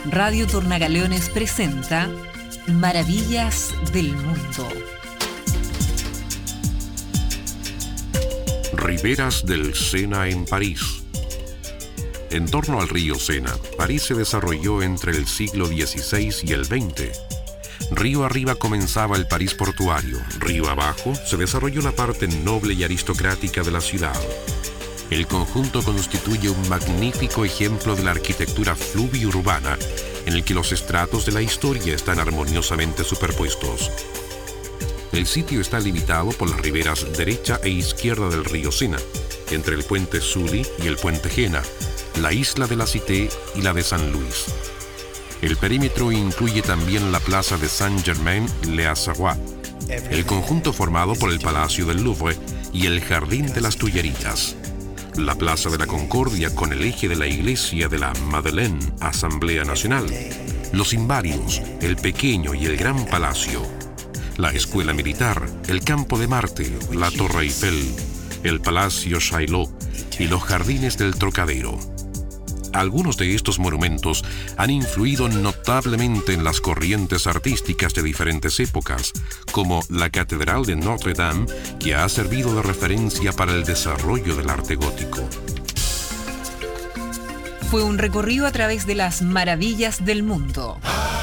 Radio Tornagaleones presenta Maravillas del Mundo. Riberas del Sena en París. En torno al río Sena, París se desarrolló entre el siglo XVI y el XX. Río arriba comenzaba el París portuario, río abajo se desarrolló la parte noble y aristocrática de la ciudad. El conjunto constituye un magnífico ejemplo de la arquitectura fluvio-urbana en el que los estratos de la historia están armoniosamente superpuestos. El sitio está limitado por las riberas derecha e izquierda del río Sena, entre el puente Sully y el puente Jena, la isla de la Cité y la de San Luis. El perímetro incluye también la plaza de Saint-Germain-les-Auxerrois, el conjunto formado por el Palacio del Louvre y el Jardín de las Tullerías, la Plaza de la Concordia con el eje de la iglesia de la Madeleine, Asamblea Nacional, los Invarios, el Pequeño y el Gran Palacio, la Escuela Militar, el Campo de Marte, la Torre Eiffel, el Palacio Chaillot y los Jardines del Trocadero. Algunos de estos monumentos han influido notablemente en las corrientes artísticas de diferentes épocas, como la Catedral de Notre Dame, que ha servido de referencia para el desarrollo del arte gótico. Fue un recorrido a través de las maravillas del mundo.